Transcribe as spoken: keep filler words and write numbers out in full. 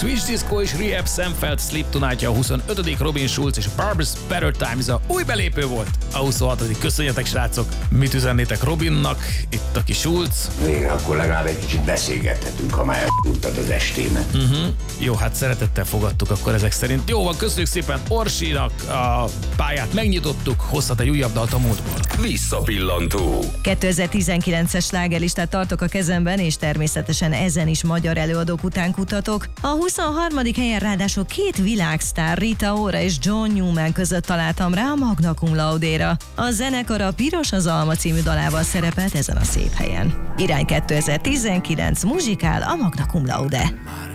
Switch Disco és Rehab Senfeld Sleep Tonight-ja a huszonötödik Robin Schulz és Barbara's Better Times a új belépő volt. A huszonhatodik Köszönjetek, srácok! Mit üzennétek Robinnak? Itt a kis Schulz. Végre akkor legalább egy kicsit beszélgethetünk, ha már eltudtad az estémet. Uh-huh. Jó, hát szeretettel fogadtuk akkor ezek szerint. Jó van, köszönjük szépen Orsinak, a pályát megnyitottuk, hozhat egy újabb dalt a múltból. Visszapillantó. kétezer-tizenkilences slágerlistát tartok a kezemben, és természetesen ezen is magyar előadók után kutatok. A huszonharmadik helyen ráadásul két világsztár, Rita Ora és John Newman között találtam rá a Magna Cum Laude-ra. A zenekar a Piros az Alma című dalával szerepelt ezen a szép helyen. Irány kétezer-tizenkilenc, muzsikál a Magna Cum Laude.